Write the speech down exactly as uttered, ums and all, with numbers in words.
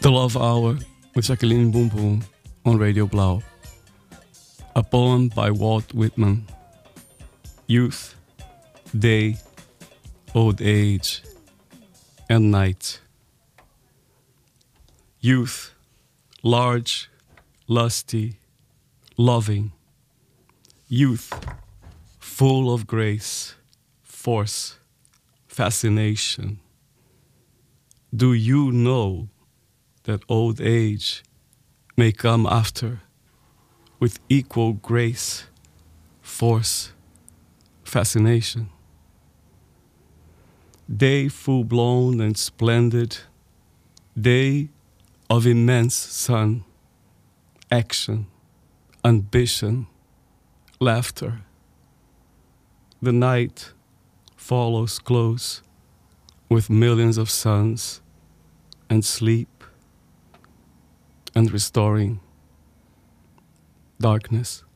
The Love Hour with Jacqueline Boom Boom on Radio Blau. A poem by Walt Whitman. Youth, day, old age, and night. Youth, large, lusty, loving. Youth, full of grace, force, fascination. Do you know that old age may come after with equal grace, force, fascination? Day full-blown and splendid, day of immense sun, action, ambition, laughter. The night follows close with millions of suns and sleep and restoring darkness.